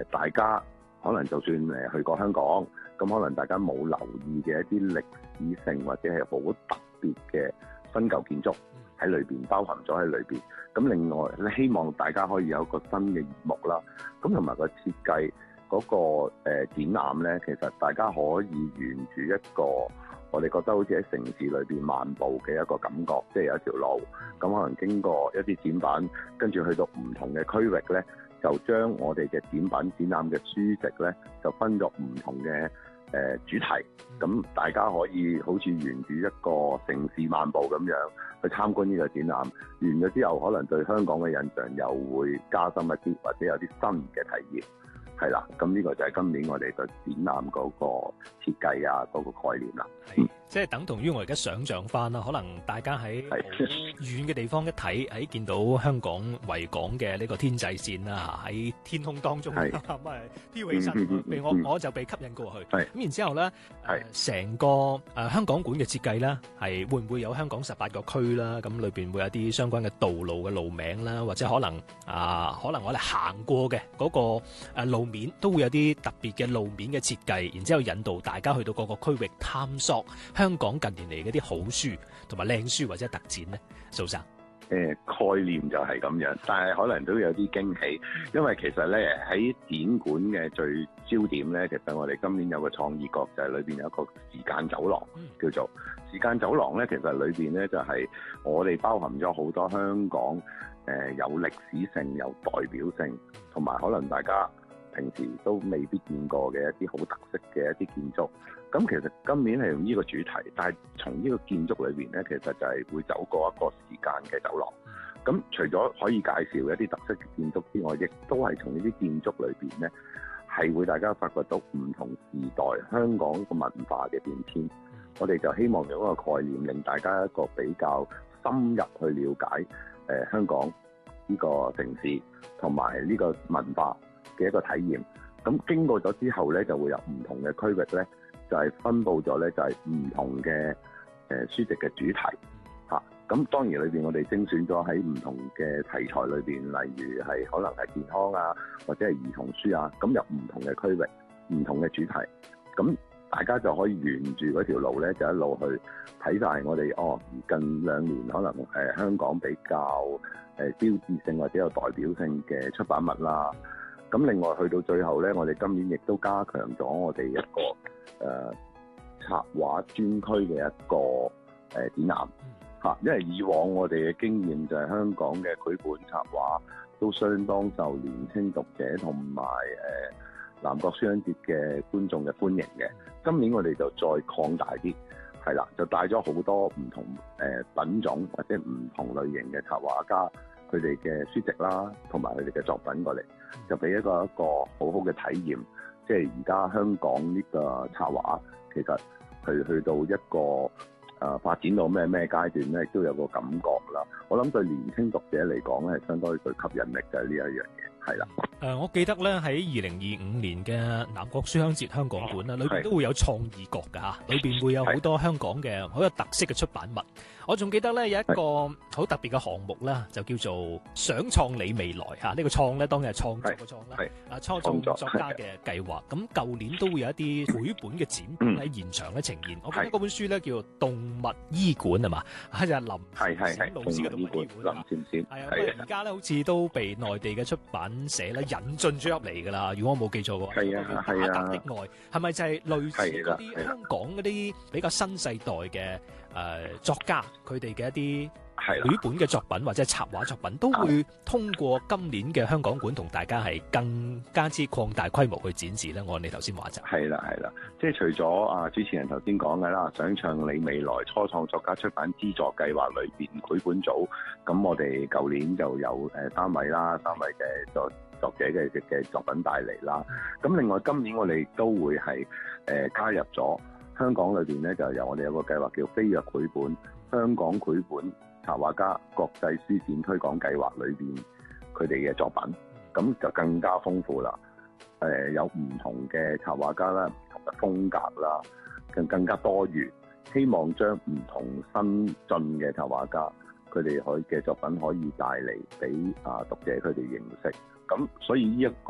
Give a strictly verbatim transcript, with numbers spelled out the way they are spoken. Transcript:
呃、大家可能就算誒去過香港，咁可能大家冇留意嘅一啲歷史性或者係好特別嘅新舊建築喺裏邊包含咗喺裏邊。咁另外咧，希望大家可以有一個新嘅耳目啦。咁同埋個設計嗰、那個、呃、展覽咧，其實大家可以沿住一個我哋覺得好似喺城市裏邊漫步嘅一個感覺，即係有一條路，咁可能經過一啲展品，跟住去到唔同嘅區域咧，就將我哋嘅展品展覽嘅書籍咧，就分咗唔同嘅誒、呃、主題，咁大家可以好似沿住一個城市漫步咁樣去參觀呢個展覽，完咗之後可能對香港嘅印象又會加深一啲，或者有啲新嘅體驗。係啦，咁呢個就係今年我哋嘅展覽嗰個設計啊，嗰、那個概念啦。 係，即係等同於我而家想像翻啦，可能大家喺好遠嘅地方一睇，喺見到香港維港嘅呢個天際線啦，喺天空當中咁啊飄起身，被、嗯、我、嗯、我就被吸引過去。咁然之後咧，成、呃、個誒、呃、香港館嘅設計咧，係會唔會有香港十八個區啦？咁裏邊會有啲相關嘅道路嘅路名啦，或者可能啊、呃，可能我哋行過嘅嗰個誒路面都會有啲特別嘅路面嘅設計，然之後引導大家去到各個區域探索香港近年嚟嗰啲好書同埋靚書或者特展咧，蘇生。 誒、呃、概念就係咁樣，但係可能都有啲驚喜，因為其實咧喺展館嘅最焦點咧，其實我哋今年有個創意角就係裏邊有一個時間走廊，叫做時間走廊咧。其實裏邊咧就係、是、我哋包含咗好多香港誒、呃、有歷史性、有代表性，同埋可能大家平時都未必見過嘅一啲好特色嘅一啲建築。咁其實今年係用呢個主題，但係從呢個建築裏邊咧，其實就係會走過一個時間嘅走廊。咁除咗可以介紹一啲特色嘅建築之外，亦都係從呢啲建築裏邊咧，係會大家發掘到唔同時代香港個文化嘅變遷。我哋就希望用一個概念，令大家一個比較深入去了解誒、呃、香港呢個城市同埋呢個文化嘅一個體驗。咁經過咗之後咧，就會有唔同嘅區域咧，就係、是、分佈咗咧，就係唔同嘅誒、呃、書籍嘅主題嚇。咁、啊、當然裏邊我哋精選咗喺唔同嘅題材裏邊，例如係可能係健康啊，或者係兒童書啊，咁有唔同嘅區域、唔同嘅主題。咁大家就可以沿住嗰條路咧，就一路去睇晒我哋哦。近兩年可能誒、呃、香港比較誒、呃、標誌性或者有代表性嘅出版物啦。咁另外去到最後咧，我哋今年亦都加強咗我哋一個誒、呃、插畫專區嘅一個誒、呃、展覽嚇，因為以往我哋嘅經驗就係香港嘅繪本插畫都相當受年輕讀者同埋誒南國書香節嘅觀眾嘅歡迎嘅。今年我哋就再擴大啲，係啦，就帶咗好多唔同誒、呃、品種或者唔同類型嘅插畫家佢哋嘅書籍啦，同埋佢哋嘅作品過嚟，就俾一個一個好好嘅體驗。即係而家香港呢個插畫，其實去去到一個誒、呃、發展到咩咩階段咧，都有個感覺啦。我諗對年輕讀者嚟講咧，相當具吸引力就係呢一樣嘢，係啦。 誒、呃，我記得咧喺二零二五年嘅南國書香節香港館啦，裏邊都會有創意角㗎嚇，裏邊會有好多香港嘅好有特色嘅出版物。我仲記得咧有一個好特別嘅項目啦，就叫做想創你未來嚇。呢、這個創咧當然係創作嘅創啦，啊初創作家嘅計劃。咁舊年都會有一啲繪本嘅展品喺現場咧呈現。我記得嗰本書咧叫做《動物醫館》係嘛，就係林係係係老師嘅動物醫館。林先生係啊，而家咧好似都被內地嘅出版社咧引進咗入嚟㗎啦。如果我冇記錯嘅話， 係啊係啊。打的愛係咪就係類似嗰啲香港嗰啲比較新世代嘅誒作家佢哋嘅一啲繪本嘅作品或者插畫作品，都會通過今年嘅香港館同大家係更加之擴大規模去展示咧。我你頭先話就係啦係啦，即係除咗啊主持人頭先講嘅啦，想創你未來初創作家出版資助計劃裏邊繪本組，咁我哋舊年就有誒三位啦，三位嘅作作者嘅嘅作品帶嚟啦。咁另外今年我哋都會係誒、呃、加入咗香港裏邊咧，就由我哋有個計劃叫飛躍繪本香港繪本插畫家國際書展推廣計劃裏邊佢哋嘅作品，咁就更加豐富啦。誒、呃、有唔同嘅插畫家啦，唔同嘅風格啦，更更加多元。希望將唔同新進嘅插畫家佢哋可以嘅作品可以帶嚟俾啊讀者佢哋認識。咁所以呢一個